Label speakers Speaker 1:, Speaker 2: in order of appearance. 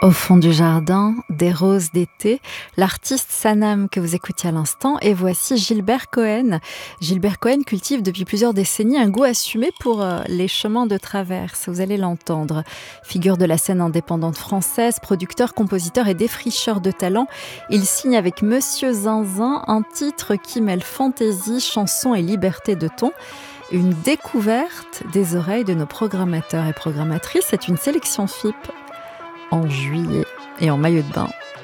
Speaker 1: Au fond du jardin, des roses d'été, l'artiste Sanam que vous écoutiez à l'instant, et voici Gilbert Cohen. Gilbert Cohen cultive depuis plusieurs décennies un goût assumé pour les chemins de traverse, vous allez l'entendre. Figure de la scène indépendante française, producteur, compositeur et défricheur de talent, il signe avec Monsieur Zinzin un titre qui mêle fantaisie, chanson et liberté de ton. Une découverte des oreilles de nos programmateurs et programmatrices, c'est une sélection FIP en juillet et en maillot de bain.